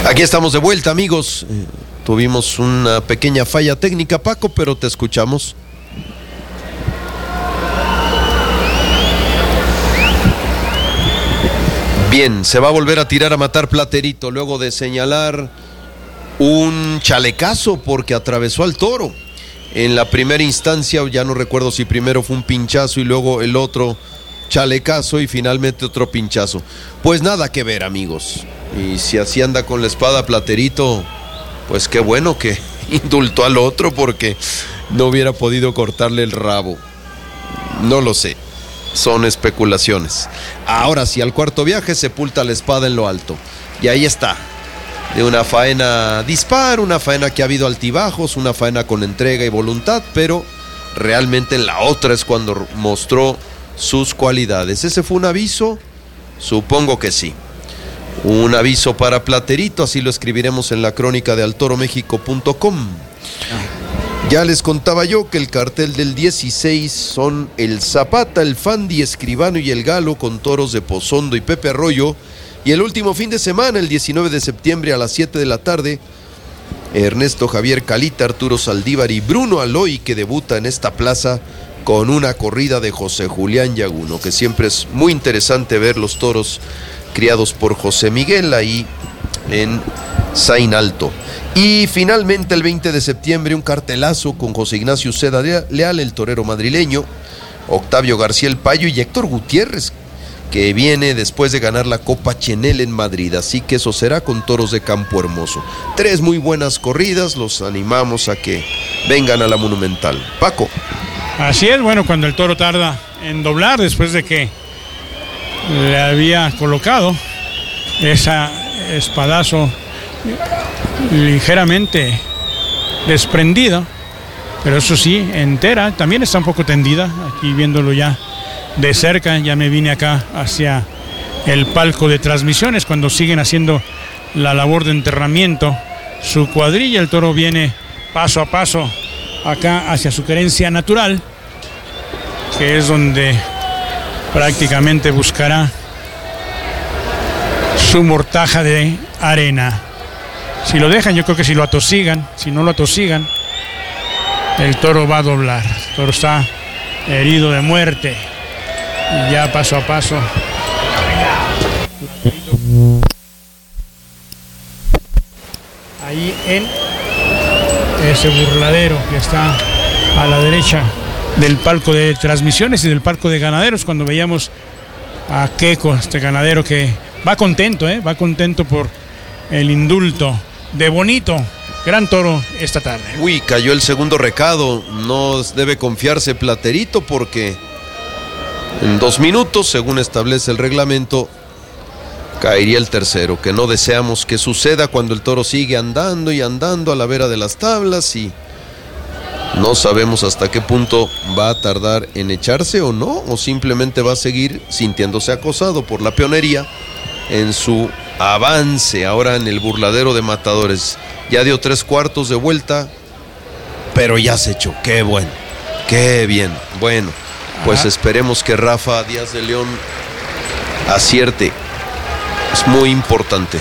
Aquí estamos de vuelta, amigos. Tuvimos una pequeña falla técnica, Paco, pero te escuchamos. Bien, se va a volver a tirar a matar Platerito luego de señalar un chalecazo porque atravesó al toro. En la primera instancia, ya no recuerdo si primero fue un pinchazo y luego el otro chalecazo y finalmente otro pinchazo. Pues nada que ver, amigos. Y si así anda con la espada Platerito, pues qué bueno que indultó al otro porque no hubiera podido cortarle el rabo. No lo sé, son especulaciones. Ahora sí, al cuarto viaje sepulta la espada en lo alto. Y ahí está, de una faena dispar, una faena que ha habido altibajos, una faena con entrega y voluntad, pero realmente la otra es cuando mostró sus cualidades. ¿Ese fue un aviso? Supongo que sí. Un aviso para Platerito, así lo escribiremos en la crónica de altoromexico.com. Ya les contaba yo que el cartel del 16 son el Zapata, el Fandi, Escribano y el Galo con toros de Pozondo y Pepe Arroyo. Y el último fin de semana, el 19 de septiembre a las 7 de la tarde, Ernesto Javier Calita, Arturo Saldívar y Bruno Aloy, que debuta en esta plaza con una corrida de José Julián Yaguno, que siempre es muy interesante ver los toros criados por José Miguel ahí en Saín Alto. Y finalmente el 20 de septiembre un cartelazo con José Ignacio Uceda Leal, el torero madrileño, Octavio García el Payo y Héctor Gutiérrez, que viene después de ganar la Copa Chenel en Madrid, así que eso será con toros de Campo Hermoso. 3 muy buenas corridas, los animamos a que vengan a la Monumental. Paco. Así es, bueno, cuando el toro tarda en doblar después de que le había colocado esa espadazo ligeramente desprendida, pero eso sí, entera, también está un poco tendida, aquí viéndolo ya de cerca, ya me vine acá hacia el palco de transmisiones cuando siguen haciendo la labor de enterramiento, su cuadrilla, el toro viene paso a paso acá hacia su querencia natural, que es donde prácticamente buscará su mortaja de arena. Si lo dejan, yo creo que si lo atosigan, si no lo atosigan, el toro va a doblar. El toro está herido de muerte. Y ya paso a paso. Ahí en ese burladero que está a la derecha del palco de transmisiones y del palco de ganaderos, cuando veíamos a Queco, este ganadero que va contento, va contento por el indulto de Bonito, gran toro esta tarde. Uy, cayó el segundo recado, no debe confiarse Platerito porque en 2 minutos, según establece el reglamento, caería el tercero, que no deseamos que suceda cuando el toro sigue andando y andando a la vera de las tablas y no sabemos hasta qué punto va a tardar en echarse o no, o simplemente va a seguir sintiéndose acosado por la pionería en su avance ahora en el burladero de matadores. Ya dio 3/4 de vuelta, pero ya se echó. Qué bueno, qué bien. Bueno, pues esperemos que Rafa Díaz de León acierte. Es muy importante.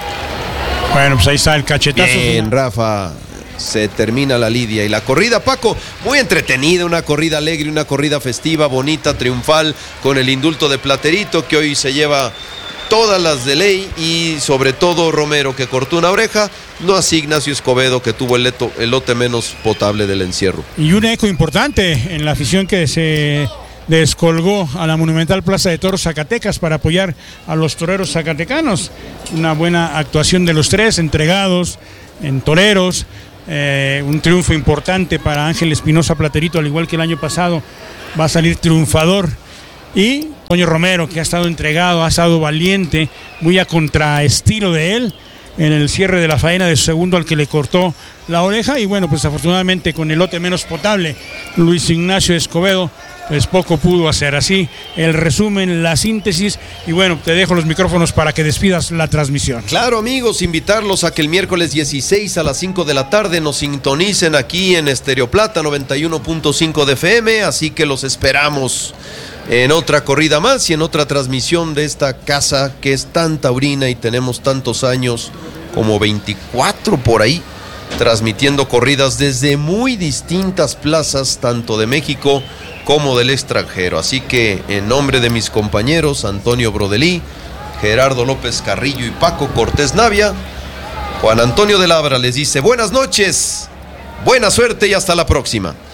Bueno, pues ahí está el cachetazo. Bien, Rafa. Se termina la lidia y la corrida, Paco, muy entretenida, una corrida alegre, una corrida festiva, bonita, triunfal, con el indulto de Platerito, que hoy se lleva todas las de ley, y sobre todo Romero, que cortó una oreja, no así Ignacio Escobedo, que tuvo el lote menos potable del encierro. Y un eco importante en la afición que se descolgó a la Monumental Plaza de Toros Zacatecas para apoyar a los toreros zacatecanos. Una buena actuación de los tres, entregados en toreros. Un triunfo importante para Ángel Espinosa Platerito, al igual que el año pasado, va a salir triunfador. Y Toño Romero, que ha estado entregado, ha estado valiente, muy a contraestilo de él, en el cierre de la faena de su segundo al que le cortó la oreja. Y bueno, pues afortunadamente con el lote menos potable, Luis Ignacio Escobedo, pues poco pudo hacer. Así el resumen, la síntesis, y bueno, te dejo los micrófonos para que despidas la transmisión. Claro, amigos, invitarlos a que el miércoles 16 a las 5 de la tarde nos sintonicen aquí en Estéreo Plata 91.5 de FM, así que los esperamos en otra corrida más y en otra transmisión de esta casa que es tan taurina y tenemos tantos años como 24 por ahí, transmitiendo corridas desde muy distintas plazas, tanto de México como del extranjero. Así que en nombre de mis compañeros Antonio Brodelí, Gerardo López Carrillo y Paco Cortés Navia, Juan Antonio de Labra les dice buenas noches, buena suerte y hasta la próxima.